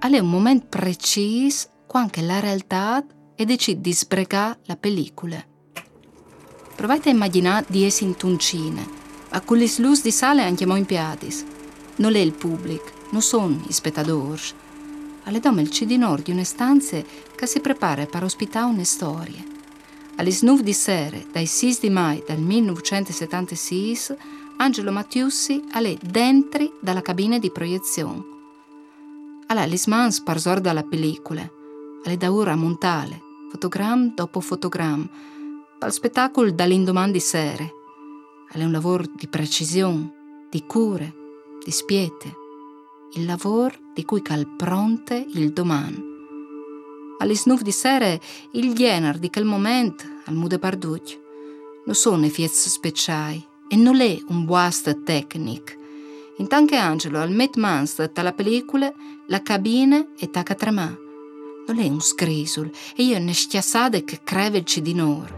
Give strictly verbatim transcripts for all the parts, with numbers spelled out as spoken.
è un momento preciso quando la realtà e decide di sbregare la pellicola. Provate a immaginare di essere in Tuncine, a con le luci di sale anche in piadis. Non è il pubblico, non sono i spettatori. Alle dome il cidinor di una stanza che si prepara per ospitare una storia. Alle nove di sera, dai sei di maggio del millenovecentosettantasei, Angelo Mattiussi è dentro dalla cabina di proiezione. Allora, le mani sparsor dalla pellicola, alle da ora a montare, fotogramma dopo fotogramma, per il spettacolo dall'indomani di sera. È un lavoro di precisione, di cure, di spiete. Il lavoro di cui cal pronte il domani. Alle nove di sera, il genere di quel momento, al mude parduccio, non sono effetti speciali e non è un guasto tecnico. Intanto che Angelo al met mans della pellicola, la cabina è tacca tremà. Non è un scrisol e io ne schiassade che creve il cidinor.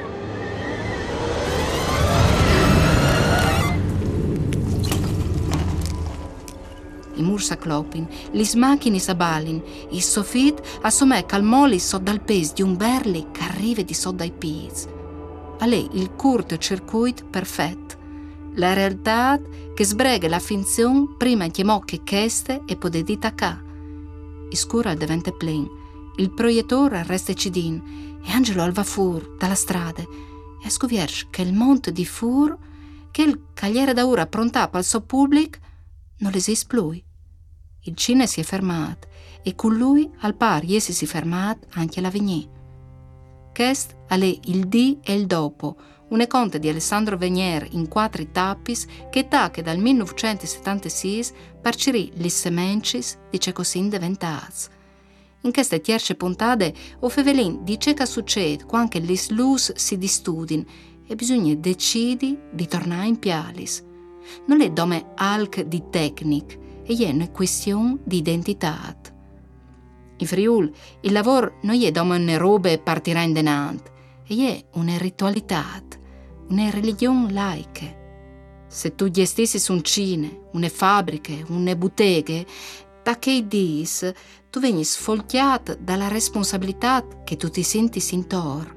I mur s'acclopin, le macchine s'abbalin, il soffitto assomè calmoli sotto dal peso di un berli che arriva di sotto dai piedi. A lei il corto circuito perfetto. La realtà che sbrega la finzione prima che mocche cheste e poter ditacà. Il scuro diventa plen, il proiettore resta cidin e Angelo al va fuori dalla strada e scopre che il monte di fur, che il cagliere da ora approntato al suo pubblico, non esiste più. Il cine si è fermato e con lui al pari essi si è fermato anche l'Avigny. Questo è il di e il dopo, un conto di Alessandro Venier in quattro tapis che tacche dal millenovecentosettantasei per cirì le semencis di ciò così diventati. In queste tierce puntate o fevelin di ciò che succede quando le luci si distudin e bisogna decidere di tornare in pialis. Non è dome alc di tecnica, e è una questione di identità. In Friuli il lavoro non è come una roba e partirà in denant, è una ritualità, una religione laica. Se tu gestissi un cine, una fabbrica, una botteghe, da che dis tu vieni sfolchiato dalla responsabilità che tu ti senti intorno.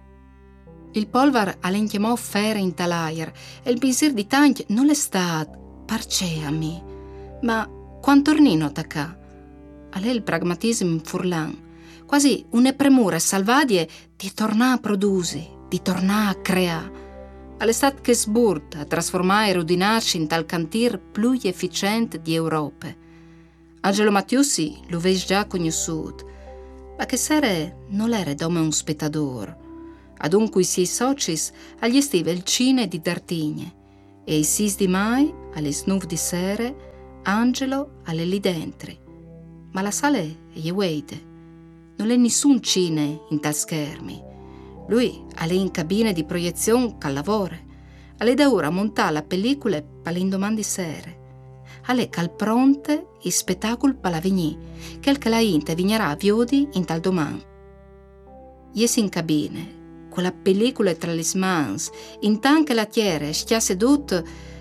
Il polvar all'inchiamò ferro in talair e il pensiero di tanti non è stato parceami. Ma quando tornino attacca, a lei il pragmatismo in furlan, quasi una premura salvadie di tornare a produrre, di tornare a creare. All'estate che sburta a trasformare Rudinacci in tal cantier più efficiente di Europa. Angelo Mattiussi lo vede già conosciuto, ma che sera non era come un spettatore. Adunque i suoi soci agli estive il cine di Dartigne e il sei di maggio alle nove di sera Angelo è lì dentro, ma la sala è vuota. Non è nessun cine in tal schermi. Lui è in cabina di proiezione che lavora. È da ora a montare la pellicola per l'indomani di sera. È cal pronte il spettacolo per l'Avigny, che il che la inte vignerà a Viodi in tal domani. Iesi in cabina, con la pellicola tra le mani, intanto che la tiera stia seduta,